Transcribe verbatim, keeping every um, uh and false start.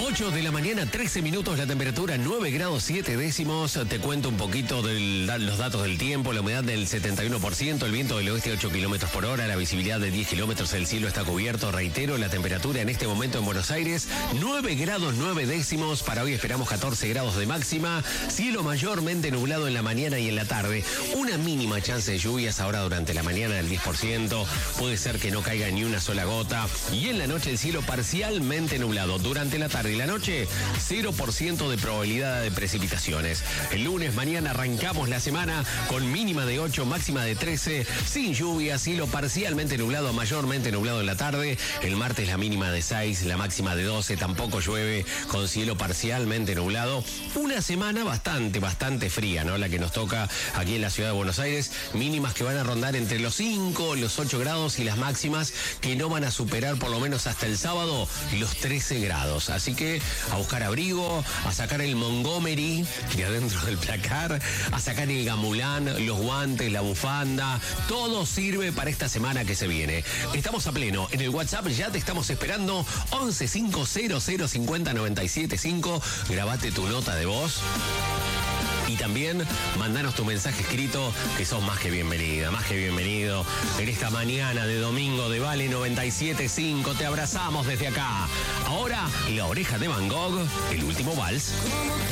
ocho de la mañana, trece minutos, la temperatura nueve grados siete décimos. Te cuento un poquito de los datos del tiempo. La humedad del setenta y uno por ciento, el viento del oeste ocho kilómetros por hora, la visibilidad de diez kilómetros, el cielo está cubierto. Reitero, la temperatura en este momento en Buenos Aires, nueve grados nueve décimos. Para hoy esperamos catorce grados de máxima. Cielo mayormente nublado en la mañana y en la tarde. Una mínima chance de lluvias ahora durante la mañana del diez por ciento. Puede ser que no caiga ni una sola gota. Y en la noche el cielo parcialmente nublado. Durante la tarde y la noche, cero por ciento de probabilidad de precipitaciones. El lunes, mañana, arrancamos la semana con mínima de ocho, máxima de trece, sin lluvia, cielo parcialmente nublado, mayormente nublado en la tarde. El martes la mínima de seis, la máxima de doce, tampoco llueve, con cielo parcialmente nublado. Una semana bastante, bastante fría, ¿no? La que nos toca aquí en la ciudad de Buenos Aires. Mínimas que van a rondar entre los cinco, los ocho grados y las máximas que no van a superar por lo menos hasta el sábado los trece grados. Así que a buscar abrigo, a sacar el Montgomery de adentro del placar, a sacar el gamulán, los guantes, la bufanda. Todo sirve para esta semana que se viene. Estamos a pleno. En el WhatsApp ya te estamos esperando. once cinco cero cero cincuenta noventa y siete cinco. Grabate tu nota de voz. Y también mandanos tu mensaje escrito, que sos más que bienvenida, más que bienvenido. En esta mañana de domingo de Vale noventa y siete cinco, te abrazamos desde acá. Ahora, La Oreja de Van Gogh, el último vals.